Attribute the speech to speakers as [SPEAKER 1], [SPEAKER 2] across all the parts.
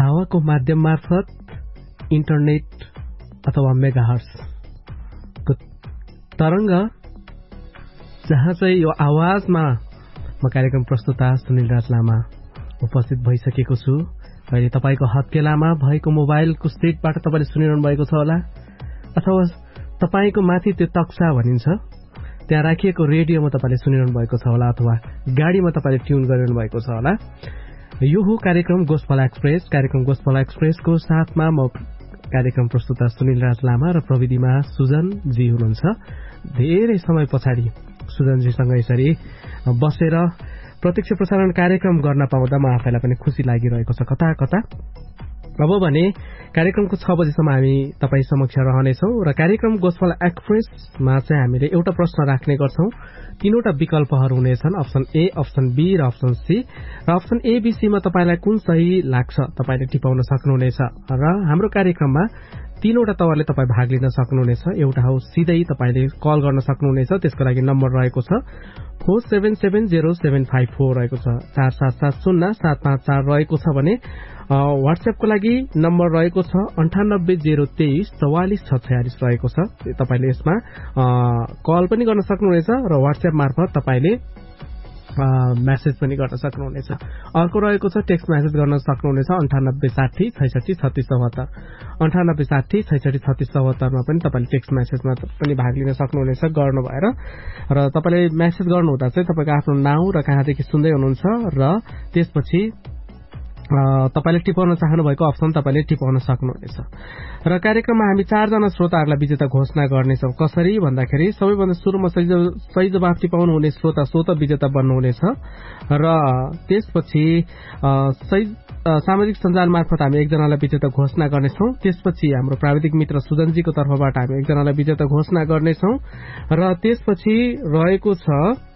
[SPEAKER 1] हावाको माध्यम मार्फत इन्टरनेट अथवा मेगाहर्ट्जको तरंग जहाँ चाहिँ यो आवाजमा म कार्यक्रम प्रस्तुता सुनिल राज लामा उपस्थित भइसकेको छु। अहिले तपाईको हत्केलामा भएको मोबाइलको सेटबाट तपाईले सुनिरहनु भएको छ होला, अथवा तपाईको माथि त्यो तक्सा भनिन्छ त्यहाँ राखिएको रेडियोमा तपाईले सुनिरहनु भएको छ होला, अथवा गाडीमा तपाईले ट्युन गरिरहनु भएको छ होला। यो हो कार्यक्रम गोस्पल एक्सप्रेस। कार्यक्रम गोस्पल एक्सप्रेसको साथमा म कार्यक्रम प्रस्तुता सुनिल राज लामा र प्रविधिमा सुजन जी हुनुहुन्छ। धेरै समय पछाडि सुजनजीसँग यसरी बसेर प्रत्यक्ष प्रसारण कार्यक्रम गर्न पाउँदा म आफैलाई पनि खुसी लागिरहेको छ कता कता। अब भने कार्यक्रमको 6 बजेसम्म हामी तपाई समक्ष रहनेछौं र कार्यक्रम गोस्पल एक्सप्रेसमा चाहिँ हामीले एउटा प्रश्न राख्ने गर्छौं। तीनवटा विकल्पहरू हुनेछन्, अप्सन ए, अप्सन बी र अप्सन सी। र अप्सन ए बी सी मा तपाईलाई कुन सही लाग्छ तपाईले टिपाउन सक्नुहुनेछ र हाम्रो कार्यक्रममा तीनवटा तवरले तपाई भाग लिन सक्नुहुनेछ। एउटा हो सिधै तपाईले कल गर्न सक्नुहुनेछ, त्यसको लागि नम्बर रहेको छ 477075 रहेको छ, 477075 रहेको छ भने व्हाट्सएपको लागि नम्बर रहेको छ 9803244646 रहेको छ। तपाईले यसमा कल पनि गर्न सक्नुहुनेछ र व्हाट्सएप मार्फत तपाईले मेसेज पनि गर्न सक्नुहुनेछ। अर्को रहेको छ टेक्स्ट मेसेज गर्न सक्नुहुनेछ 9860663677 9860663677 मा पनि तपाईले टेक्स्ट मेसेजमा पनि भाग लिन सक्नुहुनेछ गर्नु भएर। र तपाईले मेसेज गर्नुहुँदा चाहिँ तपाईको आफ्नो नाम र कहाँदेखि सुन्दै हुनुहुन्छ र त्यसपछि तपाईले टिपाउन चाहनु भएको अप्सन तपाईले टिपाउन सक्नुहुनेछ। र कार्यक्रममा हामी 4 जना श्रोताहरूलाई विजेता घोषणा गर्नेछौं। कसरी भन्दाखेरि सबैभन्दा सुरुमा सही जवाफ टिपाउनु हुने श्रोता स्वत विजेता बन्नुहुनेछ र त्यसपछि सामाजिक सञ्जाल मार्फत हामी एकजनालाई विजेता घोषणा गर्नेछौं। त्यसपछि हाम्रो प्राविधिक मित्र सुजनजीको तर्फबाट हामी एकजनालाई विजेता घोषणा गर्नेछौं र त्यसपछि रहेको छ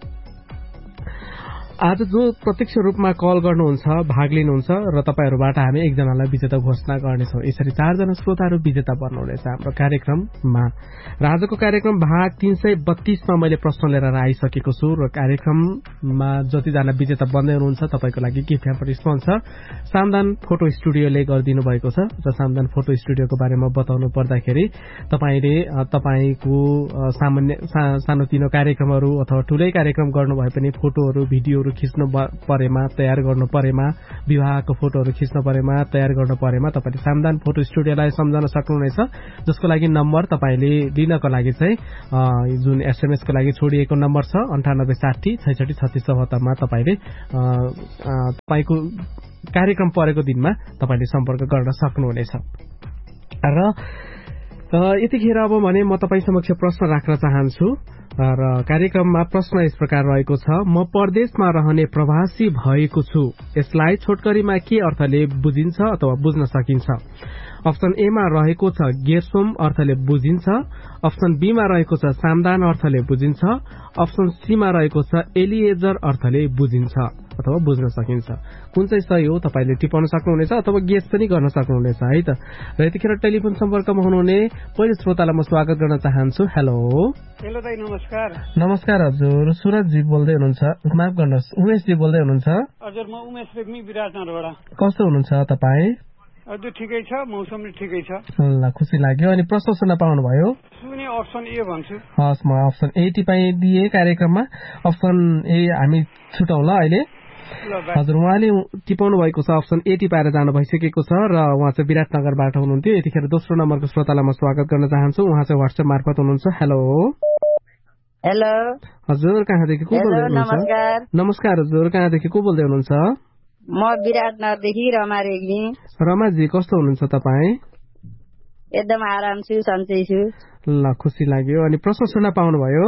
[SPEAKER 1] आज जो प्रत्यक्ष रूपमा कल गर्नुहुन्छ, भाग लिनुहुन्छ र तपाईहरुबाट हामी एकजनालाई विजेता घोषणा गर्नेछौं। यसरी 4 जना श्रोताहरू विजेता बन्नुहुनेछ हाम्रो कार्यक्रममा। र आजको कार्यक्रम भाग 332 मा मैले प्रश्न लिएर आइसकेको छु र कार्यक्रममा जतिजना विजेता बन्दै हुनुहुन्छ तपाईको लागि गिफ्ट ह्याम्पर स्पोन्सर सामदान फोटो स्टुडियोले गरिदिनु भएको छ। र सामदान फोटो स्टुडियोको बारेमा बताउनु पर्दाखेरि तपाईले तपाईको सामान्य सानोतिनो कार्यक्रमहरू अथवा ठूलै कार्यक्रम गर्नु भए पनि फोटोहरू भिडियोहरू खिच्नु परेमा, तयार गर्नु परेमा, विवाहको फोटोहरू खिच्नु परेमा, तयार गर्नु परेमा तपाईले सामदान फोटो स्टुडियोलाई सम्झन सक्नुहुनेछ, जसको लागि नम्बर तपाईले दिनको लागि चाहिँ जुन एसएमएस को लागि छोडिएको नम्बर छ 9860663677 मा तपाईले तपाईको कार्यक्रम परेको दिनमा तपाईले सम्पर्क गर्न सक्नुहुनेछ। र यतिखेर अब भने म तपाई समक्ष प्रश्न राख्न चाहन्छु र कार्यक्रममा प्रश्न यस प्रकार रहेको छ। म परदेशमा रहने प्रवासी भएको छु, यसलाई छोटकरीमा के अर्थले बुझिन्छ अथवा बुझ्न सकिन्छ? अप्सन ए मा रहेको छ गेरसोम अर्थले बुझिन्छ, अप्सन बी मा रहेको छ सामदान अर्थले बुझिन्छ, अप्सन सी मा रहेको छ एलिएजर अर्थले बुझिन्छ अथवा बुझ्न सकिन्छ। कुन चाहिँ सही हो तपाईले टिपाउन सक्नुहुनेछ अथवा गेस पनि गर्न सक्नुहुनेछ है त। र यतिखेर टेलिफोन सम्पर्कमा हुनुहुने पहिलो श्रोतालाई म स्वागत गर्न चाहन्छु। हेलो
[SPEAKER 2] हेलो दाइ, नमस्कार।
[SPEAKER 1] नमस्कार हजुर, सुरज जी बोल्दै हुनुहुन्छ, माफ गर्नुहोस् उमेश जी बोल्दै हुनुहुन्छ।
[SPEAKER 2] हजुर, म उमेश रेग्मी विराटनगरबाट।
[SPEAKER 1] कस्तो हुनुहुन्छ तपाई?
[SPEAKER 2] हजुर ठिकै छ, मौसम पनि ठिकै छ।
[SPEAKER 1] ल खुसी लाग्यो। अनि प्रश्न सुन्न पाउनु भयो?
[SPEAKER 2] सुने अप्सन ए भन्छु।
[SPEAKER 1] हस्, म अप्सन ए टिपाइदिए कार्यक्रममा। अप्सन ए हामी छुटाउँ ल अहिले। हजुर, उहाँले टिपाउनु भएको छ अप्सन ए टिपाएर जानु भइसकेको छ र उहाँ चाहिँ विराटनगरबाट हुनुहुन्थ्यो। यतिखेर दोस्रो नम्बरको श्रोतालाई म स्वागत गर्न चाहन्छु। उहाँ चाहिँ व्हाट्सएप मार्फत हुनुहुन्छ। हेलो
[SPEAKER 3] हेलो
[SPEAKER 1] हजुर, कहाँदेखि को बोल्दै हुनुहुन्छ? नमस्कार हजुर, कहाँदेखि को बोल्दै हुनुहुन्छ?
[SPEAKER 3] म विराटनगरदेखि रमा रेग्मी।
[SPEAKER 1] रमाजी कस्तो हुनुहुन्छ तपाई?
[SPEAKER 3] एकदम आराम छु, सन्चै छु।
[SPEAKER 1] ल खुसी लाग्यो। अनि प्रश्न सुन्न पाउनु भयो?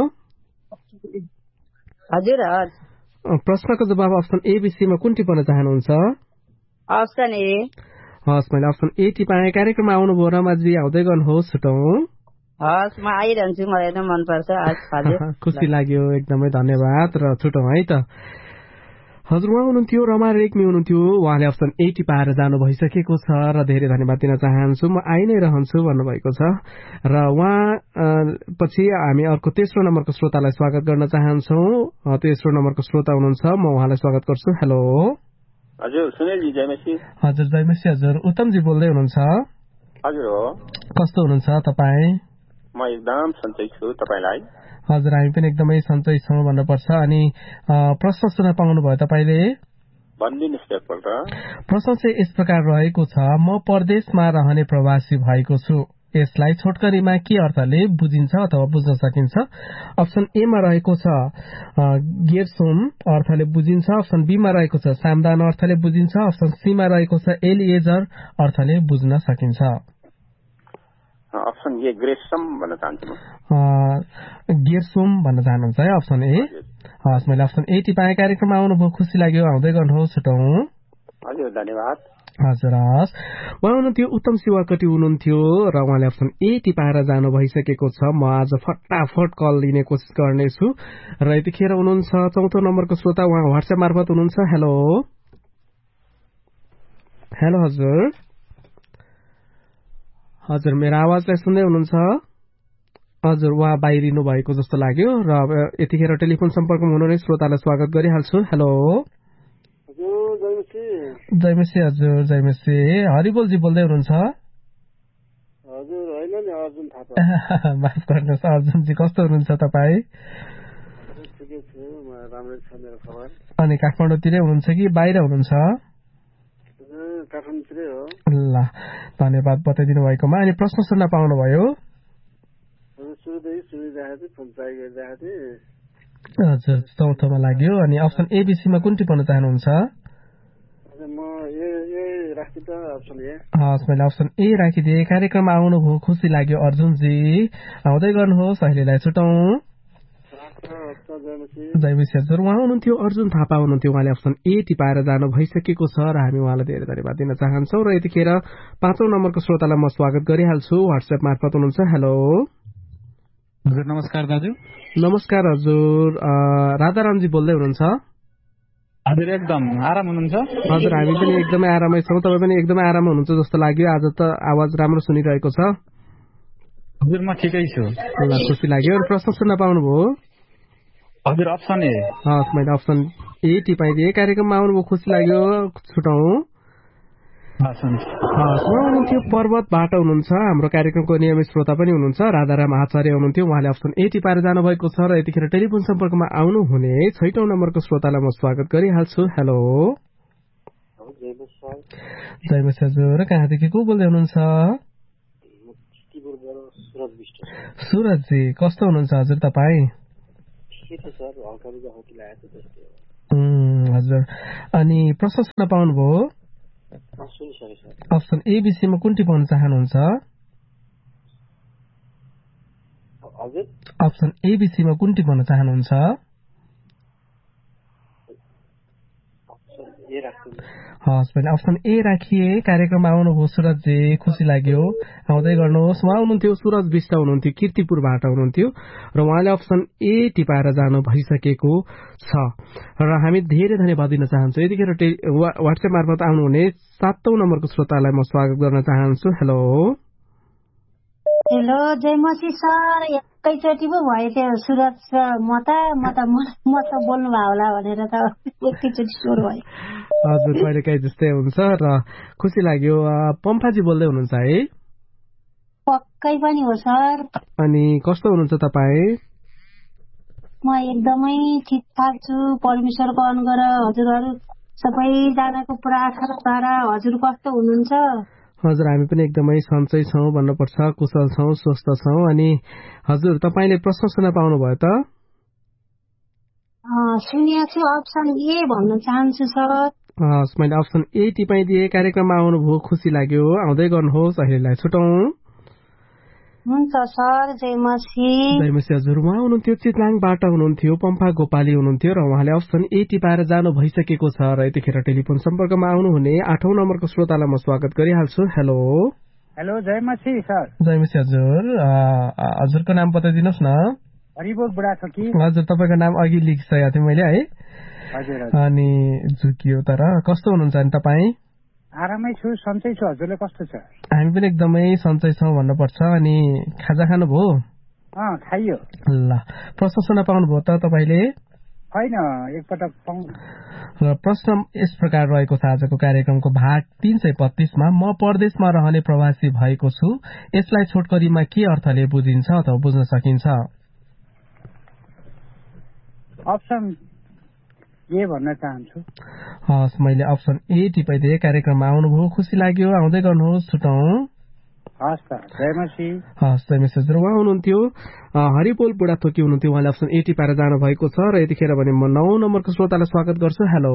[SPEAKER 3] हजुर।
[SPEAKER 1] प्रश्नको जवाब अप्सन एबीसी मा कुन टिप्न चाहनुहुन्छ?
[SPEAKER 3] Option A.
[SPEAKER 1] हस्, मैले अप्सन ए टिपाएँ। कार्यक्रममा आउनुभयो रमाजी, आउँदै गर्नुहोस् छुटौँ।
[SPEAKER 3] हस्, म आइरहन्छु, मलाई एकदम मनपर्छ।
[SPEAKER 1] खुसी लाग्यो, एकदमै धन्यवाद र छुटौँ है त। हजुर, उहाँ हुनुहुन्थ्यो रमा रेग्मी हुनुहुन्थ्यो, उहाँले अप्सन ए टिपाएर जानु भइसकेको छ र धेरै धन्यवाद दिन चाहन्छु। म आइ नै रहन्छु भन्नुभएको छ र उहाँ पछि हामी अर्को तेस्रो नम्बरको श्रोतालाई स्वागत गर्न चाहन्छौँ। तेस्रो नम्बरको श्रोता हुनुहुन्छ, म उहाँलाई स्वागत गर्छु। हेलो
[SPEAKER 4] हजुर सुनिलजी जयमसी।
[SPEAKER 1] हजुर जयमसी हजुर, उत्तमजी बोल्दै हुनुहुन्छ?
[SPEAKER 4] हजुर हो।
[SPEAKER 1] कस्तो हुनुहुन्छ तपाईँ?
[SPEAKER 4] म एकदम सन्चै छु, तपाईलाई?
[SPEAKER 1] हजुर हामी पनि एकदमै सन्चै छौँ भन्नुपर्छ। अनि प्रश्न सुन्न पाउनुभयो तपाईँले?
[SPEAKER 4] भनिदिनुहोस् एकपल्ट।
[SPEAKER 1] प्रश्न चाहिँ यस प्रकार रहेको छ, म परदेशमा रहने प्रवासी भएको छु। यसलाई छोटकरीमा के अर्थले बुझिन्छ अथवा बुझ्न सकिन्छ? अप्सन ए मा रहेको छ गेरसोम अर्थले बुझिन्छ, अप्सन बी मा रहेको छ सामदान अर्थले बुझिन्छ, अप्सन सी मा रहेको छ एलिएजर अर्थले बुझ्न सकिन्छ।
[SPEAKER 4] अप्सन ए ग्रेसम भन्न चाहन्छु म।
[SPEAKER 1] गेरसोम भन्न चाहनुहुन्छ है अप्सन ए? हस्, मैले अप्सन ए टिपाएँ। कार्यक्रममा आउनुभयो, खुसी लाग्यो। आउँदै गर्नुहोस्, छुटौँ।
[SPEAKER 4] हजुर धन्यवाद।
[SPEAKER 1] हजुर हस्, उहाँ हुनुहुन्थ्यो उत्तम शिवाकटी हुनुहुन्थ्यो र उहाँले अप्सन ए टिपाएर जानु भइसकेको छ। म आज फटाफट कल लिने कोसिस गर्नेछु र यतिखेर हुनुहुन्छ चौथो नम्बरको श्रोता, उहाँ व्हाट्सएप मार्फत हुनुहुन्छ। हेलो हेलो हजुर, हजुर मेरो आवाजलाई सुन्दै हुनुहुन्छ? हजुर, उहाँ बाहिरिनु भएको जस्तो लाग्यो र यतिखेर टेलिफोन सम्पर्कमा हुनुहुने श्रोतालाई स्वागत गरिहाल्छु। हेलो जयमसी हजुर, जयमसी हरिबोलजी बोल्दै हुनुहुन्छ?
[SPEAKER 5] हजुर होइन नि, अर्जुन थापा।
[SPEAKER 1] माफ गर्नुहोस् अर्जुनजी, कस्तो हुनुहुन्छ तपाईँ?
[SPEAKER 5] ठिकै छु, राम्रै छ मेरो खबर।
[SPEAKER 1] अनि काठमाडौँतिरै हुनुहुन्छ कि बाहिर हुनुहुन्छ?
[SPEAKER 5] काठमाडौँतिरै हो।
[SPEAKER 1] ल धन्यवाद बताइदिनु भएकोमा। अनि प्रश्न सुन्न पाउनुभयो?
[SPEAKER 5] सुरुदेखि सुनिरहेको थिएँ, फोन ट्राई गरिरहेको थिएँ।
[SPEAKER 1] हजुर चौथोमा लाग्यो। अनि अप्सन एबिसीमा कुन टिप्न चाहनुहुन्छ?
[SPEAKER 5] म ए राख्छु त, अप्सन ए।
[SPEAKER 1] हस्, मैले अप्सन ए राखिदिएँ। कार्यक्रममा आउनुभयो, खुसी लाग्यो अर्जुनजी। आउँदै गर्नुहोस्, अहिलेलाई छुटौँ। जयमसी हजुर, उहाँ हुनुहुन्थ्यो अर्जुन थापा हुनुहुन्थ्यो। उहाँले अप्सन ए टिपाएर जानु भइसकेको छ र हामी उहाँलाई धेरै धन्यवाद दिन चाहन्छौँ। र यतिखेर पाँचौं नम्बरको श्रोतालाई म स्वागत गरिहाल्छु, व्हाट्सएप मार्फत हुनुहुन्छ। हेलो
[SPEAKER 6] हजुर नमस्कार दाजु।
[SPEAKER 1] नमस्कार हजुर, राधारामजी बोल्दै हुनुहुन्छ?
[SPEAKER 6] हजुर एकदम आराम हुनुहुन्छ?
[SPEAKER 1] हजुर हामी पनि एकदमै आरामै छौँ, तपाईँ पनि एकदमै आराम हुनुहुन्छ जस्तो लाग्यो। आज त आवाज राम्रो सुनिरहेको छ।
[SPEAKER 6] हजुर म ठिकै छु।
[SPEAKER 1] ल खुसी लाग्यो। प्रश्न सुन्न पाउनुभयो?
[SPEAKER 6] हजुर अप्सन ए।
[SPEAKER 1] हस्, मैले अप्सन ए टिपाइदिएँ। कार्यक्रममा आउनुभयो, खुसी लाग्यो। छुटौँ। हुनुहुन्थ्यो पर्वतबाट हुनुहुन्छ, हाम्रो कार्यक्रमको नियमित श्रोता पनि हुनुहुन्छ, राधाराम आचार्य हुनुहुन्थ्यो। उहाँले अप्सन ए टिपाएर जानुभएको छ र यतिखेर टेलिफोन सम्पर्कमा आउनुहुने 6औं नम्बरको श्रोतालाई म स्वागत गरिहाल्छु। हेलो जयमसी हजुर, कहाँदेखि को बोल्दै हुनुहुन्छ? सुरजजी, कस्तो हुनुहुन्छ हजुर तपाईँ? हजुर, अनि प्रश्न सुन्न पाउनुभयो? अप्सन एबिसीमा कुन टिपाउन चाहनुहुन्छ? अप्सन एबिसीमा कुन टिपाउन चाहनुहुन्छ? हस्, मैले अप्सन ए राखिए। कार्यक्रममा आउनुभयो सुरजजी, खुसी लाग्यो। आउँदै गर्नुहोस्। उहाँ हुनुहुन्थ्यो सुरज विष्ट हुनुहुन्थ्यो, कीर्तिपुरबाट हुनुहुन्थ्यो र उहाँले अप्सन ए टिपाएर जानु भइसकेको छ र हामी धेरै धन्यवाद दिन चाहन्छौँ। यतिखेर व्हाट्सएप मार्फत आउनुहुने 7औं नम्बरको श्रोतालाई म स्वागत गर्न चाहन्छु। हेलो
[SPEAKER 7] हेलो जयमसी सर, एकैचोटि पो भयो त्यो सुरज म त बोल्नु भयो होला भनेर त एकैचोटि स्वर भयो।
[SPEAKER 1] हजुर कहिले काहीँ जस्तै हुन्छ र खुसी लाग्यो। पम्फाजी बोल्दै हुनुहुन्छ है?
[SPEAKER 7] पक्कै पनि हो सर।
[SPEAKER 1] अनि कस्तो हुनुहुन्छ तपाईँ?
[SPEAKER 7] म एकदमै ठिकठाक छु, परमेश्वरको अनुग्रह हजुरहरू सबैजनाको प्रार्थनाद्वारा। हजुर कस्तो हुनुहुन्छ?
[SPEAKER 1] हजुर हामी पनि एकदमै सन्चै छौँ भन्नुपर्छ, कुशल छौँ, स्वस्थ छौँ। अनि हजुर तपाईँले प्रश्न सुन्न पाउनुभयो त?
[SPEAKER 7] सुनेको छु, अप्सन ए भन्न चाहन्छु सर।
[SPEAKER 1] हस्, मैले अप्सन ए टिपाइदिएँ। कार्यक्रममा आउनुभयो, खुसी लाग्यो। आउँदै गर्नुहोस्, अहिलेलाई छुटौँ।
[SPEAKER 7] हुन्छ सर। जयमसी
[SPEAKER 1] हजुर, उहाँ हुनुहुन्थ्यो चितलाङबाट हुनुहुन्थ्यो, पम्फा गोपाली हुनुहुन्थ्यो र उहाँले अप्सन ए टिपाएर जानु भइसकेको छ र यतिखेर टेलिफोन सम्पर्कमा आउनुहुने 8औं नम्बरको श्रोतालाई म स्वागत गरिहाल्छु। Hello
[SPEAKER 2] hello जयमसी sir.
[SPEAKER 1] जयमसी हजुर, हजुरको नाम बताइदिनुहोस् न।
[SPEAKER 2] हरिबोल बुढा छ कि?
[SPEAKER 1] हजुर तपाईँको नाम अघि लिखिसकेको थिएँ मैले है।
[SPEAKER 2] हजुर
[SPEAKER 1] अनि झुकियो, तर कस्तो हुनुहुन्छ अनि तपाईँ?
[SPEAKER 2] आरामै छु, सन्चै छु। हजुरले कस्तो छ?
[SPEAKER 1] हामी पनि एकदमै सन्चै छौँ भन्नुपर्छ। अनि खाजा खानुभयो?
[SPEAKER 2] खाइयो।
[SPEAKER 1] ल प्रश्न सुन्न पाउनुभयो त तपाईँले?
[SPEAKER 2] छैन एकपटक
[SPEAKER 1] र प्रश्न यस प्रकार रहेको छ आजको कार्यक्रमको भाग 332 मा म परदेशमा रहने प्रवासी भएको छु यसलाई छोटकरीमा के अर्थले बुझिन्छ अथवा बुझ्न सकिन्छ
[SPEAKER 2] अप्सन ए भन्न चाहन्छु
[SPEAKER 1] हस् मैले अप्सन ए टिपाइदिए कार्यक्रममा आउनुभयो खुसी लाग्यो आउँदै गर्नुहोस् छुटौं
[SPEAKER 2] हस् त जयमसी
[SPEAKER 1] हस् जयमसी हजुर उहाँ हुनुहुन्थ्यो हरिपोल बुढाथोकी हुनुहुन्थ्यो उहाँले अप्सन ए टिपाएर जानु भएको छ र यतिखेर भने म 9 नम्बरको श्रोतालाई स्वागत गर्छु हेलो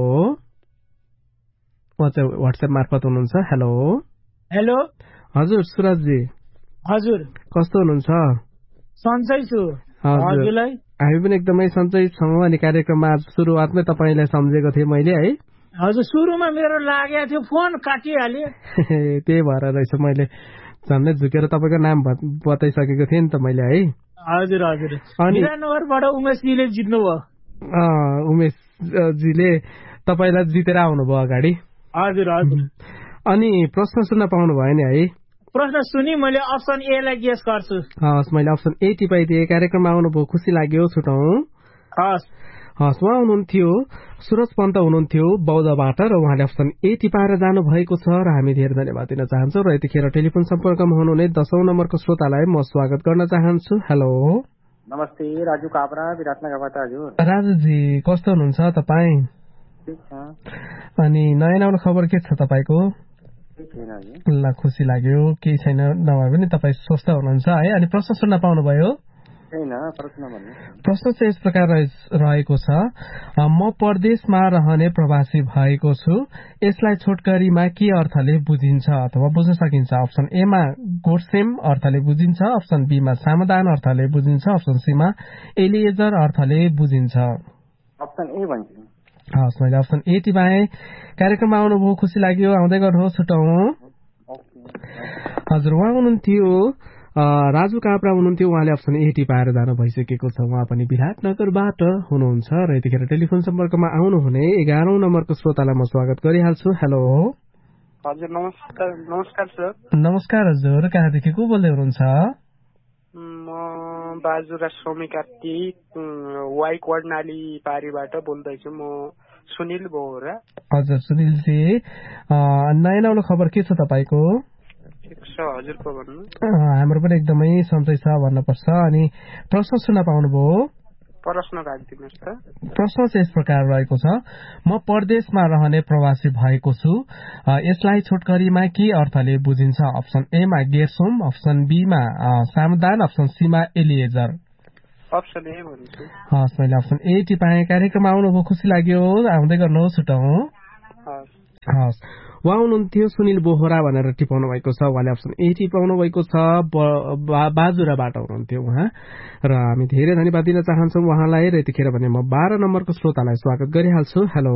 [SPEAKER 1] उहाँ चाहिँ व्हाट्सएप मार्फत हुनुहुन्छ हेलो
[SPEAKER 8] हेलो
[SPEAKER 1] हजुर सुरजजी
[SPEAKER 8] हजुर
[SPEAKER 1] कस्तो हुनुहुन्छ
[SPEAKER 8] सन्चै छु हजुरलाई
[SPEAKER 1] हामी पनि एकदमै सन्चै छौँ अनि कार्यक्रममा आज सुरुवातमै तपाईँलाई सम्झेको थिएँ मैले है
[SPEAKER 8] हजुर सुरुमा मेरो लागेको थियो फोन काटिहालेँ
[SPEAKER 1] त्यही भएर रहेछ मैले झन्डै झुकेर तपाईँको नाम बताइसकेको थिएँ नि त मैले है
[SPEAKER 8] हजुर हजुर विराटनगरबाट उमेशजीले जित्नुभयो
[SPEAKER 1] उमेशजीले तपाईँलाई जितेर आउनुभयो अगाडि
[SPEAKER 8] हजुर हजुर
[SPEAKER 1] अनि प्रश्न सुन्न पाउनु भयो नि है
[SPEAKER 8] प्रश्न सुनि मैले अप्सन ए लाई गेस गर्छु
[SPEAKER 1] हस् मैले अप्सन ए टिपाइदिएँ कार्यक्रममा आउनुभयो खुसी लाग्यो छुटौं
[SPEAKER 8] हस्
[SPEAKER 1] उहाँ हुनुहुन्थ्यो सुरज पन्त हुनुहुन्थ्यो बौद्धबाट र उहाँले अप्सन ए टिपाएर जानु भएको छ र हामी धेरै धन्यवाद दिन चाहन्छौँ र यतिखेर टेलिफोन सम्पर्कमा हुनुहुने 10औं नम्बरको श्रोतालाई म स्वागत गर्न चाहन्छु हेलो
[SPEAKER 4] नमस्ते राजु काबरा विराटनगरबाट हजुर
[SPEAKER 1] राजुजी कस्तो हुनुहुन्छ तपाईँ अनि नयाँ नौलो खबर के छ तपाईँको ल खुसी लाग्यो केही छैन नभए पनि तपाईँ स्वस्थ हुनुहुन्छ है अनि प्रश्न सुन्न पाउनुभयो प्रश्न चाहिँ यस प्रकार रहेको छ म परदेशमा रहने प्रवासी भएको छु यसलाई छोटकरीमा के अर्थले बुझिन्छ अथवा बुझ्न सकिन्छ अप्सन ए मा गोर्सेम अर्थले बुझिन्छ अप्सन बी मा सामदान अर्थले बुझिन्छ अप्सन सी मा एलिएजर अर्थले बुझिन्छ
[SPEAKER 4] अप्सन ए भन्छु
[SPEAKER 1] हस् मैले अप्सन ए टिपाएँ कार्यक्रममा आउनुभयो खुसी लाग्यो आउँदै गर्नुहोस् छुटौं हजुर उहाँ हुनुहुन्थ्यो राजु काप्रा हुनुहुन्थ्यो उहाँले अप्सन ए टिपाएर जानु भइसकेको छ उहाँ पनि विराटनगरबाट हुनुहुन्छ र यतिखेर टेलिफोन सम्पर्कमा आउनुहुने 11औं नम्बरको श्रोतालाई म स्वागत गरिहाल्छु हेलो
[SPEAKER 5] हजुर नमस्कार सर
[SPEAKER 1] नमस्कार हजुर कहाँदेखि को बोल्दै हुनुहुन्छ
[SPEAKER 5] म बाजुरा स्वामी कार्तिक वाइ कर्णाली पारीबाट बोल्दैछु म सुनिल बोहरा
[SPEAKER 1] हजुर सुनिलजी नयाँ नौलो खबर के छ तपाईँको
[SPEAKER 5] हजुरको भन्नु
[SPEAKER 1] हाम्रो पनि एकदमै सन्चै छ भन्नुपर्छ अनि प्रश्न सुन्न पाउनुभयो
[SPEAKER 5] प्रश्न राखिदिनुहोस् त
[SPEAKER 1] प्रश्न चाहिँ यस प्रकार रहेको छ म परदेशमा रहने प्रवासी भएको छु यसलाई छोटकरीमा के अर्थले बुझिन्छ अप्सन ए मा गेर्सोम अप्सन बी मा सामदान अप्सन सी मा एलिएजर
[SPEAKER 5] अप्सन ए भन्छु
[SPEAKER 1] हस् मैले अप्सन ए टिपाएँ कार्यक्रममा आउनुभयो खुसी लाग्यो आउँदै गर्नुहोस् छुटौं हस् उहाँ हुनुहुन्थ्यो सुनिल बोहरा भनेर टिपाउनु भएको छ उहाँले अप्सन ए टिपाउनु भएको छ बाजुराबाट हुनुहुन्थ्यो उहाँ र हामी धेरै धन्यवाद दिन चाहन्छौँ उहाँलाई र यतिखेर भने म 12 नम्बरको श्रोतालाई स्वागत गरिहाल्छु हेलो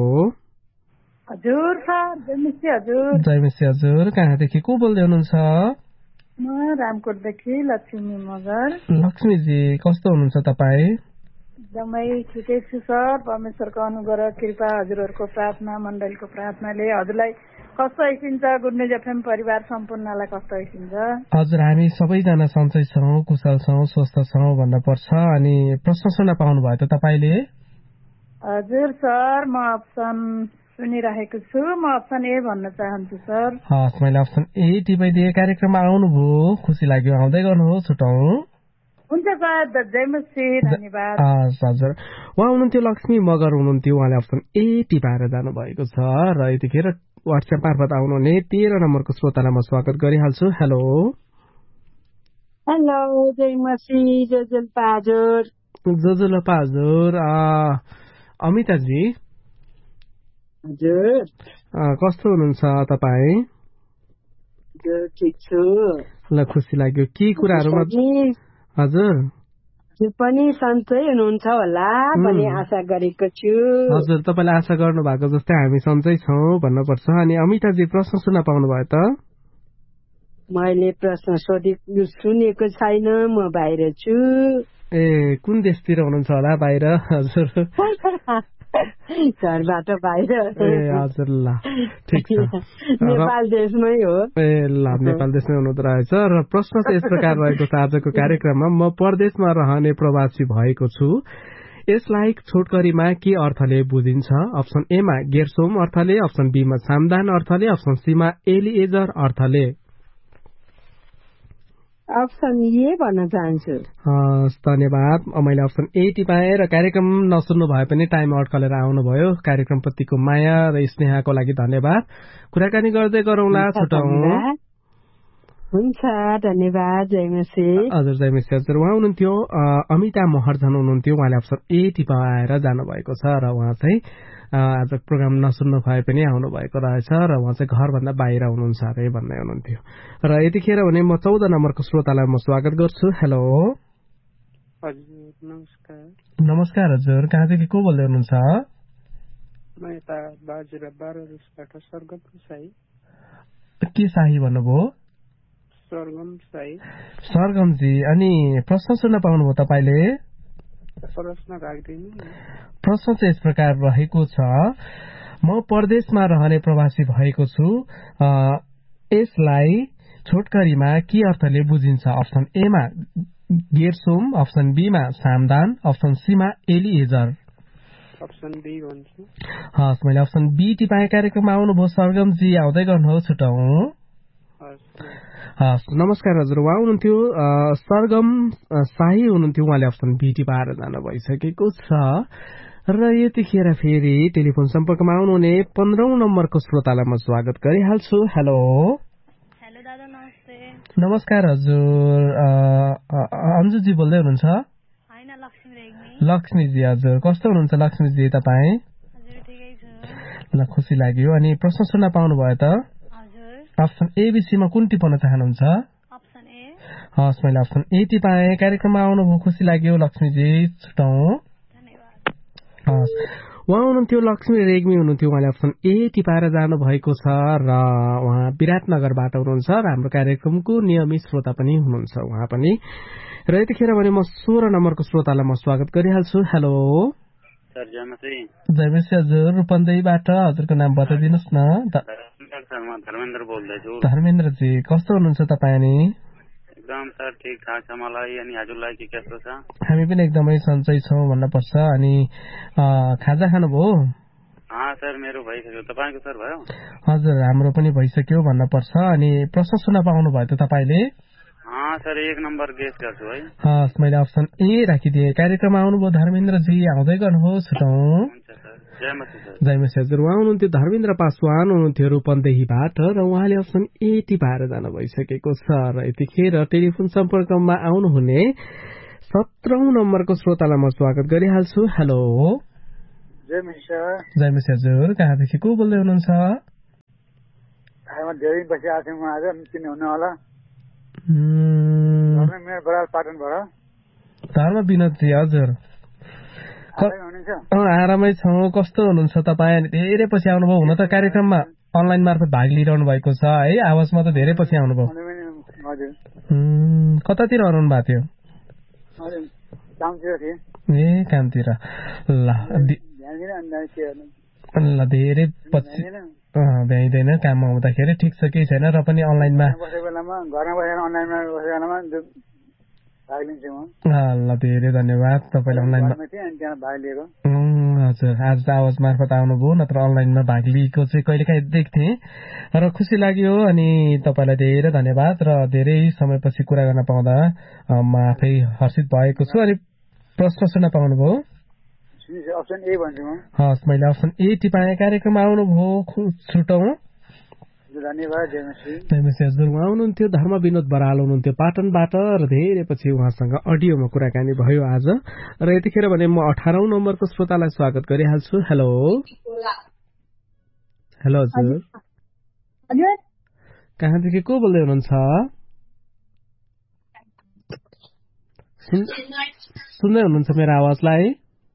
[SPEAKER 9] हजुर हजुर
[SPEAKER 1] जयमिसी हजुर कहाँदेखि को बोल्दै हुनुहुन्छ
[SPEAKER 9] म रामकोटदेखि लक्ष्मी मगर
[SPEAKER 1] लक्ष्मीजी कस्तो हुनुहुन्छ तपाईँ
[SPEAKER 9] एकदमै ठिकै छु सर परमेश्वरको अनुग्रह कृपा हजुरहरूको प्रार्थना मण्डलीको प्रार्थनाले हजुरलाई कस्तो आइसिन्छ गुड न्युज एफएम परिवार सम्पूर्णलाई कस्तो आइसिन्छ
[SPEAKER 1] हजुर हामी सबैजना सन्चै छौँ कुशल छौँ स्वस्थ छौँ भन्न पर्छ अनि प्रश्न सुन्न पाउनु भयो त तपाईँले
[SPEAKER 9] हजुर सर म अप्सन सुनिरहेको छु म अप्सन ए भन्न चाहन्छु सर
[SPEAKER 1] हस् मैले अप्सन ए टिपाइदिए कार्यक्रममा आउनुभयो खुसी लाग्यो आउँदै गर्नुहोस् छुटौं
[SPEAKER 9] हुन्छ सर जयमसी धन्यवाद
[SPEAKER 1] हजुर उहाँ हुनुहुन्थ्यो लक्ष्मी मगर हुनुहुन्थ्यो उहाँले अप्सन ए टिपाएर जानु भएको छ र यतिखेर व्हाट्सएप मार्फत आउनुहुने 13 नम्बरको श्रोतालाई म स्वागत गरिहाल्छु हेलो
[SPEAKER 7] हेलो जयमसी जोजुल्पा
[SPEAKER 1] हजुर अमिताजी
[SPEAKER 7] हजुर
[SPEAKER 1] कस्तो हुनुहुन्छ तपाईँ
[SPEAKER 7] ठिक छु
[SPEAKER 1] ल खुसी लाग्यो के कुराहरुमा हजुर
[SPEAKER 7] पनि सन्चै हुनुहुन्छ होला भन्ने आशा गरेको छु
[SPEAKER 1] हजुर तपाईले आशा गर्नु भएको जस्तै हामी सन्चै छौं भन्नुपर्छ अनि अमिताजी प्रश्न सुन्न पाउनु भयो त
[SPEAKER 7] मैले प्रश्न सुनेको छैन म बाहिर छु
[SPEAKER 1] ए कुन देशतिर हुनुहुन्छ होला बाहिर हजुर
[SPEAKER 7] घरबाट बाहिर
[SPEAKER 1] ए हजुर ल ठिक छ
[SPEAKER 7] नेपाल देशमै हो
[SPEAKER 1] ए ल नेपाल देशमै हुनुहुँदो रहेछ र प्रश्न चाहिँ यस प्रकार रहेको छ आजको कार्यक्रममा म परदेशमा रहने प्रवासी भएको छु यसलाई छोटकरीमा के अर्थले बुझिन्छ? अप्सन ए मा गेर्सोम अर्थले, अप्सन बी मा सामदान अर्थले, अप्सन सी मा एलिएजर अर्थले।
[SPEAKER 10] अप्सन ए भन्न चाहन्छु।
[SPEAKER 1] धन्यवाद। मैले अप्सन ए टिपाएँ र कार्यक्रम नसुन्नु भए पनि टाइम अड्कलेर आउनुभयो। कार्यक्रमप्रतिको माया र स्नेहको लागि धन्यवाद। कुराकानी गर्दै गरौँला, छुटाउँ।
[SPEAKER 10] हुन्छ, धन्यवाद। जयमसी।
[SPEAKER 1] हजुर, जयमसी हजुर। उहाँ हुनुहुन्थ्यो अमिता महर्जन हुनुहुन्थ्यो। उहाँले अप्सन ए टिपाएर जानुभएको छ र उहाँ चाहिँ आज प्रोग्राम नसुन्नु भए पनि आउनु भएको रहेछ र उहाँ चाहिँ घरभन्दा बाहिर हुनुहुन्छ अरे भन्दै हुनुहुन्थ्यो। र यतिखेर भने म 14 नम्बरको श्रोतालाई म स्वागत गर्छु। हेलो।
[SPEAKER 11] हजुर, नमस्कार।
[SPEAKER 1] नमस्कार हजुर, कहाँदेखि को बोल्दै हुनुहुन्छ?
[SPEAKER 11] म यता बाजुरा 12 रुसबाट सरगम साई।
[SPEAKER 1] के शाही भन्नुभयो?
[SPEAKER 11] सरगम साई।
[SPEAKER 1] सरगमजी, अनि प्रश्न सुन्न पाउनुभयो तपाईँले?
[SPEAKER 11] प्रश्न राख्दिनु।
[SPEAKER 1] प्रश्न चाहिँ यस प्रकार रहेको छ, म परदेशमा रहने प्रवासी भएको छु, यसलाई छोटकरीमा के अर्थले बुझिन्छ? अप्सन ए मा गेर्सोम, अप्सन बी मा सामदान, अप्सन सी मा एलिएजर।
[SPEAKER 11] अप्सन बी भन्छु।
[SPEAKER 1] हस्, मैले अप्सन बी टिपाएँ। कार्यक्रममा आउनुभयो सरगमजी, आउँदै गर्नुहोस्, छुटाउँ। हस्, नमस्कार हजुर। उहाँ हुनुहुन्थ्यो सरगम शाही हुनुहुन्थ्यो। उहाँले अप्सन बी टिपाएर जानु भइसकेको छ र यतिखेर फेरि टेलिफोन सम्पर्कमा आउनुहुने 15औं नम्बरको श्रोतालाई म स्वागत गरिहाल्छु। हेलो।
[SPEAKER 12] हेलो दादा, नमस्ते।
[SPEAKER 1] नमस्कार हजुर, अन्जुजी बोल्दै हुनुहुन्छ?
[SPEAKER 12] हैन, लक्ष्मी रेग्मी।
[SPEAKER 1] लक्ष्मीजी हजुर, कस्तो हुनुहुन्छ लक्ष्मीजी तपाईँ?
[SPEAKER 12] हजुर, ठिकै छु।
[SPEAKER 1] ल, खुसी लाग्यो। अनि प्रश्न सुन्न पाउनुभयो त? अप्सन एबिसीमा कुन टिपाउन चाहनुहुन्छ?
[SPEAKER 12] Option A.
[SPEAKER 1] हस्, मैले अप्सन ए टिपाएँ। कार्यक्रममा आउनुभयो, खुसी लाग्यो लक्ष्मीजी, छुटाउँ।
[SPEAKER 12] धन्यवाद।
[SPEAKER 1] हस्, उहाँ हुनुहुन्थ्यो लक्ष्मी रेग्मी हुनुहुन्थ्यो। उहाँले अप्सन ए टिपाएर जानु भएको छ र उहाँ विराटनगरबाट हुनुहुन्छ र हाम्रो कार्यक्रमको नियमित श्रोता पनि हुनुहुन्छ उहाँ पनि। र यतिखेर भने म 16 नम्बरको श्रोतालाई म स्वागत गरिहाल्छु। Hello
[SPEAKER 13] sir, जयमसी।
[SPEAKER 1] जयमसी हजुर, रूपन्देहीबाट। हजुरको नाम बताइदिनुहोस् न।
[SPEAKER 13] धर्मेन्द्र बोल्दैछु।
[SPEAKER 1] धर्मेन्द्रजी, कस्तो हुनुहुन्छ तपाईँ? अनि
[SPEAKER 13] एकदम सर ठिकठाक छ मलाई। अनि हजुरलाई के कस्तो छ?
[SPEAKER 1] हामी पनि एकदमै सन्चै छौँ भन्नुपर्छ। अनि खाजा खानुभयो?
[SPEAKER 13] सर, मेरो भइसक्यो। तपाईँको सर भयो?
[SPEAKER 1] हजुर, हाम्रो पनि भइसक्यो भन्नुपर्छ। अनि प्रश्न सुन्न पाउनुभयो त तपाईँले?
[SPEAKER 13] सर, 1 नम्बर गेस गर्छु है।
[SPEAKER 1] हस्, मैले अप्सन ए राखिदिएँ। कार्यक्रममा आउनुभयो धर्मेन्द्रजी, आउँदै गर्नुहोस्, छुटाउँ। जयमसी हजुर। उहाँ हुनुहुन्थ्यो धर्मेन्द्र पासवान हुनुहुन्थ्यो रूपन्देहीबाट र उहाँले अप्सन ए टिपाएर जानु भइसकेको छ र यतिखेर टेलिफोन सम्पर्कमा आउनुहुने 17औं नम्बरको श्रोतालाई म स्वागत गरिहाल्छु। हेलो। जयमसी हजुर, कहाँदेखि को बोल्दै हुनुहुन्छ?
[SPEAKER 2] धेरै पछि आएको थिएँ म आज, किन हुनु होला?
[SPEAKER 1] धर्म विनोदजी हजुर, आरामै छौँ। कस्तो हुनुहुन्छ तपाईँ? धेरै पछि आउनुभयो। हुन त कार्यक्रममा अनलाइन मार्फत भाग लिइरहनु भएको छ है, आवाजमा त धेरै पछि आउनुभयो। कतातिर हराउनु भएको थियो? ए, कामतिर। ल, धेरै पछि भ्याइँदैन काममा हुँदाखेरि। ठिक छ, केही छैन। र पनि अनलाइनमा ल, धेरै धन्यवाद तपाईँलाई अनलाइनमा। हजुर, आज त आवाज मार्फत आउनुभयो, नत्र अनलाइनमा भाग लिएको चाहिँ कहिलेकाहीँ देख्थेँ र खुसी लाग्यो। अनि तपाईँलाई धेरै धन्यवाद र धेरै समयपछि कुरा गर्न पाउँदा म आफै हर्षित भएको छु। अनि प्रश्न सुन्न पाउनुभयो? हस्, मैले अप्सन ए टिपाएँ। कार्यक्रममा आउनुभयो, छुटाउँ। जयमसी हजुर। उहाँ हुनुहुन्थ्यो धर्म विनोद बराल हुनुहुन्थ्यो पाटनबाट र धेरै पछि उहाँसँग अडियोमा कुराकानी भयो आज। र यतिखेर भने म 18औं नम्बरको श्रोतालाई स्वागत गरिहाल्छु। हेलो। हेलो हजुर, कहाँदेखि को बोल्दै हुनुहुन्छ? सुन्दै हुनुहुन्छ मेरो आवाजलाई?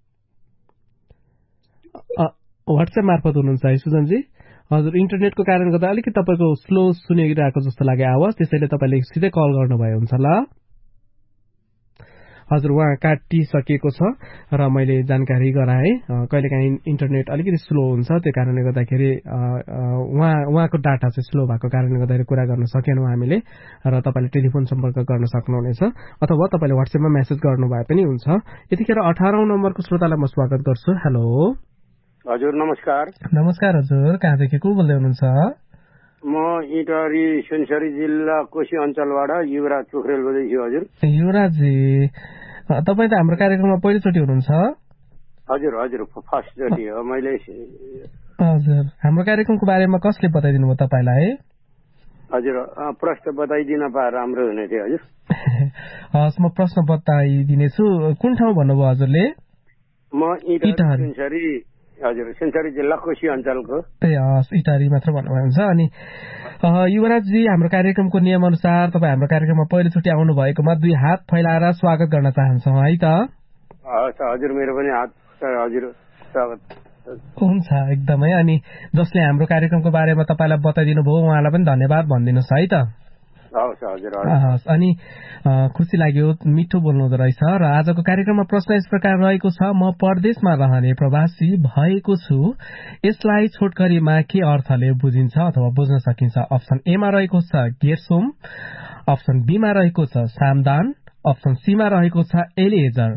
[SPEAKER 1] व्हाट्सएप मार्फत हुनुहुन्छ है सुजनजी? हजुर, इन्टरनेटको कारणले गर्दा अलिकति तपाईँको स्लो सुनिरहेको जस्तो लाग्यो आवाज, त्यसैले तपाईँले सिधै कल गर्नुभयो हुन्छ। ल, हजुर उहाँ काटिसकेको छ र मैले जानकारी गराएँ। कहिलेकाहीँ इन्टरनेट अलिकति स्लो हुन्छ, त्यो कारणले गर्दाखेरि उहाँको डाटा चाहिँ स्लो भएको कारणले गर्दाखेरि कुरा गर्न सकेनौँ हामीले। र तपाईँले टेलिफोन सम्पर्क गर्न सक्नुहुनेछ अथवा तपाईँले व्हाट्सएपमा मेसेज गर्नुभए पनि हुन्छ। यतिखेर 18औं नम्बरको श्रोतालाई म स्वागत गर्छु। हेलो
[SPEAKER 14] हजुर, नमस्कार।
[SPEAKER 1] नमस्कार हजुर, कहाँदेखि को बोल्दै हुनुहुन्छ?
[SPEAKER 14] म इटहरी सुनसरी जिल्ला कोशी अञ्चलबाट युवराज पोखरेल बोल्दैछु। हजुर
[SPEAKER 1] युवराजजी, तपाईँ त हाम्रो कार्यक्रममा पहिलोचोटि हुनुहुन्छ?
[SPEAKER 14] हजुर हजुर, फर्स्टचोटि हो मैले।
[SPEAKER 1] हजुर, हाम्रो कार्यक्रमको बारेमा कसले बताइदिनु भयो तपाईँलाई?
[SPEAKER 14] हजुर, प्रश्न बताइदिन पाए राम्रो हुने थियो। हजुर
[SPEAKER 1] हस्, म प्रश्न बताइदिनेछु। कुन ठाउँ भन्नुभयो हजुरले?
[SPEAKER 14] म इटहरी सुनसरी, हजुर सुनसरी जिल्ला कोशी अञ्चलको।
[SPEAKER 1] ए हस्, इटहरी मात्र भन्नुभयो हुन्छ। अनि युवराजजी, हाम्रो कार्यक्रमको नियम अनुसार तपाईँ हाम्रो कार्यक्रममा पहिलोचोटि आउनु भएकोमा 2 हात फैलाएर स्वागत गर्न चाहन्छौँ है त?
[SPEAKER 14] हस् हजुर, मेरो पनि हात हजुर स्वागत
[SPEAKER 1] हुन्छ एकदमै। अनि जसले हाम्रो कार्यक्रमको बारेमा तपाईँलाई बताइदिनु भयो उहाँलाई पनि धन्यवाद भनिदिनुहोस् है त?
[SPEAKER 14] हस् हजुर।
[SPEAKER 1] अनि खुसी लाग्यो, मिठो बोल्नुहुँदो रहेछ। र आजको कार्यक्रममा प्रश्न यस प्रकार रहेको छ, म परदेशमा रहने प्रवासी भएको छु, यसलाई छोटकरीमा के अर्थले बुझिन्छ अथवा बुझ्न सकिन्छ? अप्सन ए मा रहेको छ गेरसोम, अप्सन बी मा रहेको छ सामदान, अप्सन सी मा रहेको छ एलिएजर।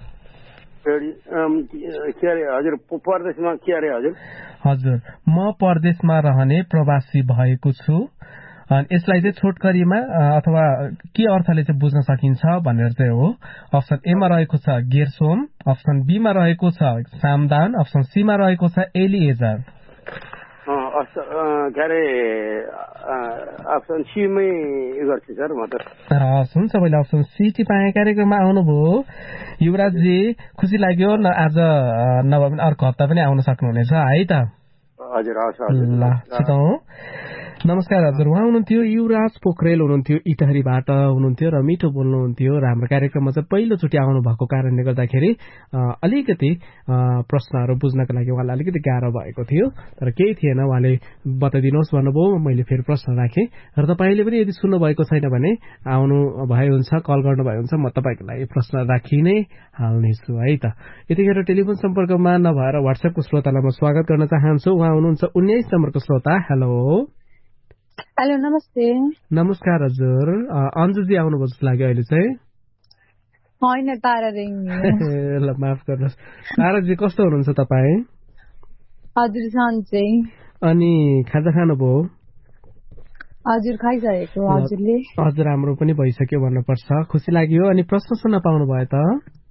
[SPEAKER 14] हजुर परदेशमा के अरे? हजुर
[SPEAKER 1] हजुर, म परदेशमा रहने प्रवासी भएको छु, अनि यसलाई चाहिँ छोटकरीमा अथवा के अर्थले चाहिँ बुझ्न सकिन्छ भनेर चाहिँ हो। अप्सन ए मा रहेको छ गेरसोम, अप्सन बी मा रहेको छ सामदान, अप्सन सी मा रहेको छ एलिएजर।
[SPEAKER 14] के अरे अप्सन सी मै गर्छु सर म त।
[SPEAKER 1] हस् हुन्छ, मैले अप्सन सी टिपाएँ। कार्यक्रममा आउनुभयो युवराजजी, खुसी लाग्यो। आज नभए पनि अर्को हप्ता पनि आउन सक्नुहुनेछ है त?
[SPEAKER 14] हजुर हस्।
[SPEAKER 1] ल छिटौँ। नमस्कार हजुर, उहाँ हुनुहुन्थ्यो युवराज पोखरेल हुनुहुन्थ्यो, इटहरीबाट हुनुहुन्थ्यो र मिठो बोल्नुहुन्थ्यो र हाम्रो कार्यक्रममा चाहिँ पहिलोचोटि आउनु भएको कारणले गर्दाखेरि अलिकति प्रश्नहरू बुझ्नको लागि उहाँलाई अलिकति गाह्रो भएको थियो, तर केही थिएन। उहाँले बताइदिनुहोस् भन्नुभयो, मैले फेरि प्रश्न राखेँ। र तपाईँले पनि यदि सुन्नुभएको छैन भने आउनु भए हुन्छ, कल गर्नुभए हुन्छ, म तपाईँको लागि प्रश्न राखि नै हाल्नेछु है त? यतिखेर टेलिफोन सम्पर्कमा नभएर व्हाट्सएपको श्रोतालाई म स्वागत गर्न चाहन्छु। उहाँ हुनुहुन्छ 19 नम्बरको श्रोता। हेलो
[SPEAKER 15] हेलो, नमस्ते।
[SPEAKER 1] नमस्कार हजुर, अन्जुजी आउनुभयो जस्तो लाग्यो अहिले चाहिँ।
[SPEAKER 15] होइन, तारा रेग्मी।
[SPEAKER 1] ल माफ गर्नुहोस्। ताराजी कस्तो हुनुहुन्छ तपाईँ?
[SPEAKER 15] हजुर सन्चै।
[SPEAKER 1] अनि खाजा खानुभयो?
[SPEAKER 15] हजुर खाइसकेको। हजुरले?
[SPEAKER 1] हजुर, हाम्रो पनि भइसक्यो भन्नुपर्छ। खुसी लाग्यो। अनि प्रश्न सुन्न पाउनु भयो त?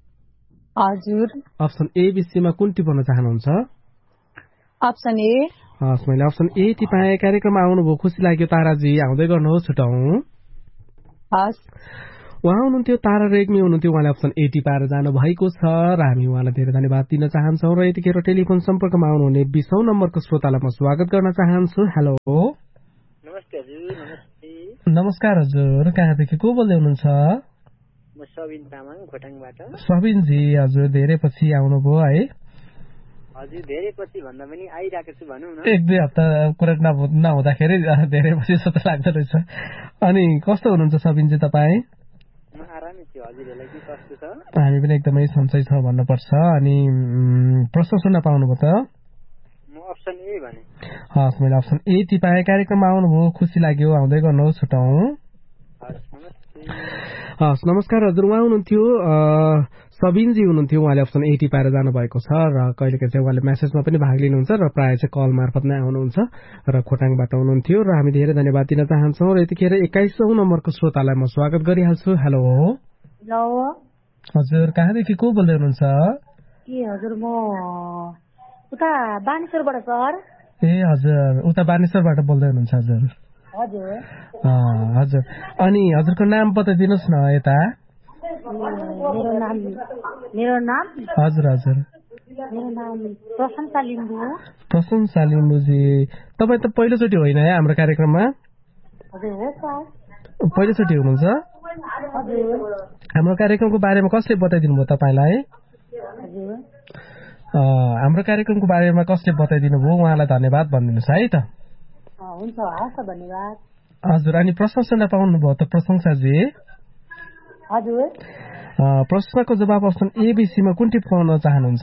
[SPEAKER 15] हजुर।
[SPEAKER 1] अप्सन ए बीसीमा कुन टिप्न चाहनुहुन्छ?
[SPEAKER 15] Option A.
[SPEAKER 1] हस्, मैले अप्सन ए टिपाएँ। कार्यक्रममा आउनुभयो, खुसी लाग्यो। ताराजी आउँदै गर्नुहोस्, छुटाउँ।
[SPEAKER 15] हस्।
[SPEAKER 1] उहाँ हुनुहुन्थ्यो तारा रेग्मी हुनुहुन्थ्यो, उहाँले अप्सन ए टिपाएर जानु भएको छ र हामी उहाँलाई धेरै धन्यवाद दिन चाहन्छौँ। र यतिखेर टेलिफोन सम्पर्कमा आउनुहुने 20औं नम्बरको श्रोतालाई म स्वागत गर्न चाहन्छु। हेलो
[SPEAKER 16] नमस्ते हजुर। नमस्ते।
[SPEAKER 1] नमस्कार हजुर, कहाँदेखि को बोल्दै हुनुहुन्छ?
[SPEAKER 16] म सबिन तामाङ खोटाङबाट।
[SPEAKER 1] सबिनजी हजुर, धेरै पछि आउनुभयो है?
[SPEAKER 16] हजुर, धेरै पछि भन्दा पनि आइरहेको छु भनौँ न।
[SPEAKER 1] 1-2 हप्ता कुरा नहुँदाखेरि धेरै पछि जस्तो लाग्दो रहेछ। अनि कस्तो हुनुहुन्छ सबिनजी तपाईँ?
[SPEAKER 16] म आरामै छु। हजुरहरूलाई के कस्तो छ?
[SPEAKER 1] हामी पनि एकदमै सन्चै छ भन्नुपर्छ। अनि प्रश्न सुन्न पाउनुभयो त?
[SPEAKER 16] म अप्सन ए भने।
[SPEAKER 1] हस्, मैले अप्सन ए टिपाएँ। कार्यक्रममा आउनुभयो, खुसी लाग्यो। आउँदै गर्नुहोस्, छुटाउँ। हस्, नमस्कार हजुर, उहाँ हुनुहुन्थ्यो सबिनजी हुनुहुन्थ्यो, उहाँले अप्सन ए टिपाएर जानुभएको छ र कहिलेकाहीँ चाहिँ उहाँले मेसेजमा पनि भाग लिनुहुन्छ र प्रायः चाहिँ कल मार्फत नै आउनुहुन्छ र खोटाङबाट हुनुहुन्थ्यो र हामी धेरै धन्यवाद दिन चाहन्छौँ। र यतिखेर 21औं नम्बरको श्रोतालाई म स्वागत गरिहाल्छु। हेलो हजुर, कहाँदेखि को बोल्दै हुनुहुन्छ?
[SPEAKER 7] हजुर, म उता बानेश्वरबाट सर।
[SPEAKER 1] ए हजुर, उता बानेश्वरबाट बोल्दै हुनुहुन्छ हजुर?
[SPEAKER 7] हजुर।
[SPEAKER 1] हजुर, अनि हजुरको नाम बताइदिनुहोस् न यता।
[SPEAKER 7] मेरो नाम
[SPEAKER 1] हजुर हजुर,
[SPEAKER 7] मेरो नाम प्रशंसा लिम्बू।
[SPEAKER 1] प्रशंसा लिम्बूजी, तपाईँ त पहिलोचोटि होइन है हाम्रो कार्यक्रममा?
[SPEAKER 7] हजुर हो सर।
[SPEAKER 1] पहिलोचोटि हुनुहुन्छ?
[SPEAKER 7] हजुर।
[SPEAKER 1] हाम्रो कार्यक्रमको बारेमा कसले बताइदिनु भयो तपाईँलाई?
[SPEAKER 7] हजुर।
[SPEAKER 1] हाम्रो कार्यक्रमको बारेमा कसले बताइदिनु भयो उहाँलाई धन्यवाद भनिदिनुहोस् है त?
[SPEAKER 7] हुन्छ, हस् धन्यवाद।
[SPEAKER 1] हजुर, अनि प्रशंसा पाउनुभयो त प्रशंसाजी?
[SPEAKER 7] हजुर।
[SPEAKER 1] प्रश्नको जवाब अप्सन एबिसीमा कुन टिप पाउन चाहनुहुन्छ?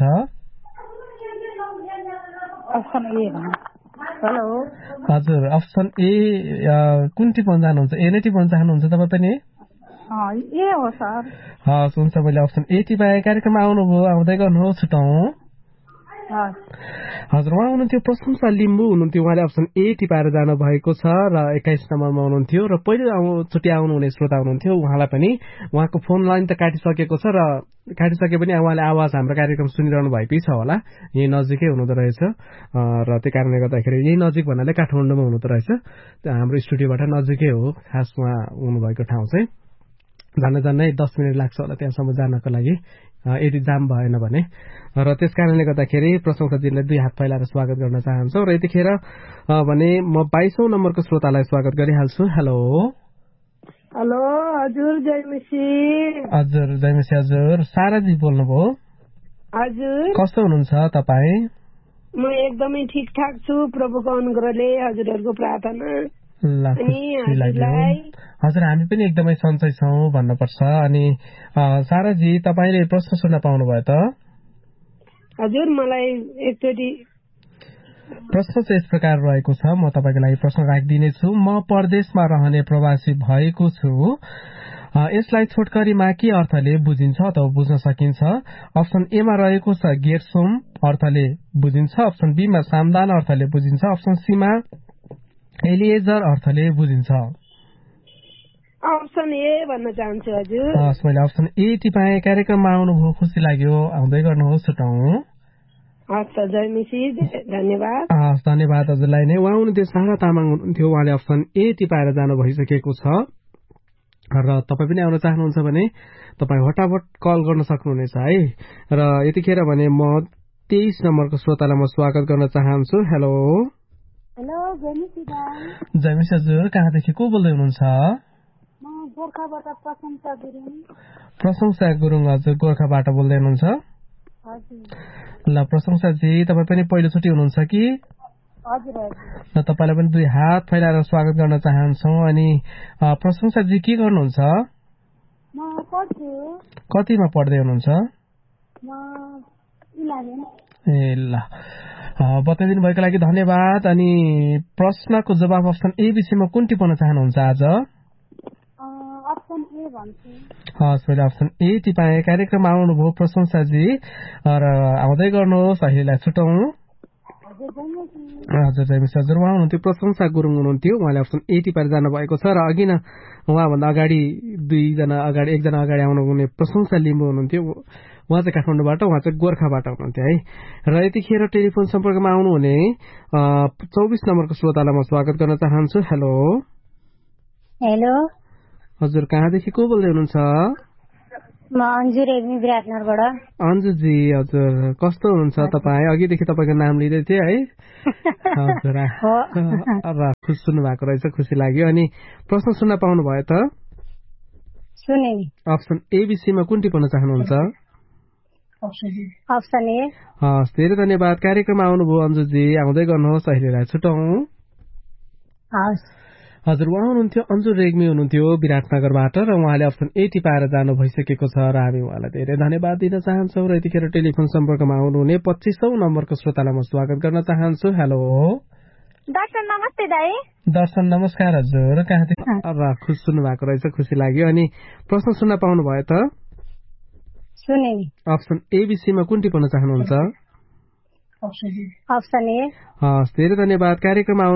[SPEAKER 9] अप्सन ए हेलो
[SPEAKER 1] हजुर अप्सन ए कुन टिप पाउन चाहनुहुन्छ? ए नै टिप पाउन चाहनुहुन्छ तपाईँ पनि?
[SPEAKER 9] ए हो सर।
[SPEAKER 1] हस् हुन्छ, मैले अप्सन ए टिपाएँ। कार्यक्रममा आउनुभयो, आउँदै गर्नुहोस् छुटाउँ। हजुर उहाँ हुनुहुन्थ्यो प्रशंसा लिम्बू हुनुहुन्थ्यो, उहाँले अप्सन ए टिपाएर जानुभएको छ र 21 नम्बरमा हुनुहुन्थ्यो र पहिलोचोटि आउनुहुने श्रोता हुनुहुन्थ्यो। उहाँलाई पनि उहाँको फोन लाइन त काटिसकेको छ र काटिसके पनि उहाँले आवाज हाम्रो कार्यक्रम सुनिरहनु भएकै छ होला, यही नजिकै हुनुहुँदो रहेछ र त्यो कारणले गर्दाखेरि यही नजिक भन्नाले काठमाडौँमा हुनुहुँदो रहेछ, हाम्रो स्टुडियोबाट नजिकै हो खास उहाँ हुनुभएको ठाउँ चाहिँ। जान्नै 10 मिनट लाग्छ होला त्यहाँसम्म जानको लागि यदि जाम भएन भने, र त्यस कारणले गर्दाखेरि प्रशंसाजीलाई 2 हात फैलाएर स्वागत गर्न चाहन्छौँ। र यतिखेर भने म 22औं नम्बरको श्रोतालाई स्वागत गरिहाल्छु। हेलो
[SPEAKER 17] हेलो हजुर जयमिसी।
[SPEAKER 1] हजुर जयमिसी हजुर, साराजी बोल्नुभयो?
[SPEAKER 17] हजुर।
[SPEAKER 1] कस्तो हुनुहुन्छ तपाईँ?
[SPEAKER 17] म एकदमै ठिकठाक छु, प्रभुको अनुग्रहले, हजुरहरूको प्रार्थना।
[SPEAKER 1] हजुर हामी पनि एकदमै सन्चै छौँ भन्नुपर्छ। अनि साराजी तपाईँले प्रश्न सुन्न पाउनुभयो त?
[SPEAKER 17] हजुर मलाई एकचोटि
[SPEAKER 1] प्रश्न चाहिँ यस प्रकार रहेको छ, म तपाईँको लागि प्रश्न राखिदिनेछु। म परदेशमा रहने प्रवासी भएको छु, यसलाई छोटकरीमा के अर्थले बुझिन्छ अथवा बुझ्न सकिन्छ? अप्सन एमा रहेको छ गेरसोम अर्थले बुझिन्छ, अप्सन बीमा सामदान अर्थले बुझिन्छ, अप्सन सीमा एलिएजर अर्थले बुझिन्छ।
[SPEAKER 17] अप्सन ए भन्न चाहन्छु हजुर।
[SPEAKER 1] हस् मैले अप्सन ए टिपाएँ। कार्यक्रममा आउनुभयो, खुसी लाग्यो, आउँदै गर्नुहोस् छुटाउँ।
[SPEAKER 17] हस् जयमिसी धन्यवाद।
[SPEAKER 1] हस् धन्यवाद हजुरलाई नै। उहाँ हुनुहुन्थ्यो सारा तामाङ हुनुहुन्थ्यो, उहाँले अप्सन ए टिपाएर जानु भइसकेको छ र तपाईँ पनि आउन चाहनुहुन्छ भने तपाईँ फटाफट कल गर्न सक्नुहुनेछ है। र यतिखेर भने म 23 नम्बरको श्रोतालाई म स्वागत गर्न चाहन्छु। हेलो
[SPEAKER 7] हेलो जयमिसी दाइ।
[SPEAKER 1] जयमिसी हजुर, कहाँदेखि को बोल्दै हुनुहुन्छ?
[SPEAKER 7] म गोर्खाबाट प्रशंसा गुरुङ।
[SPEAKER 1] प्रशंसा गुरुङ हजुर, गोर्खाबाट बोल्दै हुनुहुन्छ?
[SPEAKER 7] हजुर।
[SPEAKER 1] ल प्रशंसाजी तपाईँ पनि पहिलोचोटि हुनुहुन्छ कि?
[SPEAKER 7] हजुर हजुर।
[SPEAKER 1] ल तपाईँलाई पनि 2 हात फैलाएर स्वागत गर्न चाहन्छौँ। अनि प्रशंसाजी के गर्नुहुन्छ?
[SPEAKER 7] म पढ्छु।
[SPEAKER 1] कतिमा पढ्दै हुनुहुन्छ?
[SPEAKER 7] म 11।
[SPEAKER 1] ए ल बताइदिनु भएको लागि धन्यवाद। अनि प्रश्नको जवाब अप्सन एबिसीमा कुन टिपाउन चाहनुहुन्छ आज?
[SPEAKER 7] अप्सन ए भन्छु।
[SPEAKER 1] हस् मैले अप्सन ए टिपाएँ। कार्यक्रममा आउनुभयो प्रशंसाजी र आउँदै गर्नुहोस्, अहिलेलाई छुटाउँ। हजुर जयमिसी हजुर, उहाँ हुनुहुन्थ्यो प्रशंसा गुरुङ हुनुहुन्थ्यो, उहाँले अप्सन ए टिपाएर जानुभएको छ। र अघि न उहाँभन्दा अगाडि एकजना अगाडि आउनुहुने प्रशंसा लिम्बू हुनुहुन्थ्यो, उहाँ चाहिँ काठमाडौँबाट, उहाँ चाहिँ गोर्खाबाट हुनुहुन्थ्यो है। र यतिखेर टेलिफोन सम्पर्कमा आउनुहुने 24 नम्बरको श्रोतालाई म स्वागत गर्न चाहन्छु। हेलो
[SPEAKER 7] हेलो
[SPEAKER 1] हजुर, कहाँदेखि को बोल्दै हुनुहुन्छ?
[SPEAKER 7] म अन्जु रेग्मी विराटनगरबाट।
[SPEAKER 1] अन्जुजी हजुर, कस्तो हुनुहुन्छ तपाईँ? अघिदेखि तपाईँको नाम लिँदै थिएँ है। हजुर सुन्नु भएको रहेछ, खुसी लाग्यो। अनि प्रश्न सुन्न पाउनु भयो त?
[SPEAKER 7] सुने।
[SPEAKER 1] अप्सन एबिसीमा कुन टिपाउन चाहनुहुन्छ?
[SPEAKER 7] Option A.
[SPEAKER 1] हस् धेरै धन्यवाद। कार्यक्रममा आउनुभयो अन्जुजी, आउँदै गर्नुहोस्, अहिलेलाई छुटाउँ। हजुर उहाँ हुनुहुन्थ्यो अन्जु रेग्मी हुनुहुन्थ्यो विराटनगरबाट र उहाँले अप्सन ए टिपाएर जानु भइसकेको छ र हामी उहाँलाई धेरै धन्यवाद दिन चाहन्छौँ। र यतिखेर टेलिफोन सम्पर्कमा आउनुहुने 25औं नम्बरको श्रोतालाई म स्वागत गर्न चाहन्छु। हेलो
[SPEAKER 12] दर्शन नमस्ते दाइ।
[SPEAKER 1] दर्शन नमस्कार हजुर, कहाँदेखि? खुस सुन्नु भएको रहेछ, खुसी लाग्यो। अनि प्रश्न सुन्न पाउनु भयो त?
[SPEAKER 7] सुने।
[SPEAKER 1] अप्सन एबिसीमा कुन टिपाउन चाहनुहुन्छ?
[SPEAKER 7] Option A.
[SPEAKER 1] हस् धेरै धन्यवाद। कार्यक्रममा